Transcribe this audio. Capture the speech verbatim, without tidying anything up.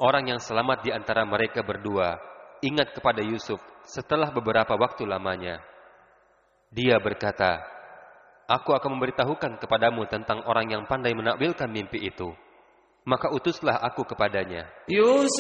orang yang selamat di antara mereka berdua ingat kepada Yusuf setelah beberapa waktu lamanya. Dia berkata, aku akan memberitahukan kepadamu tentang orang yang pandai menakwilkan mimpi itu. Maka utuslah aku kepadanya. Yusuf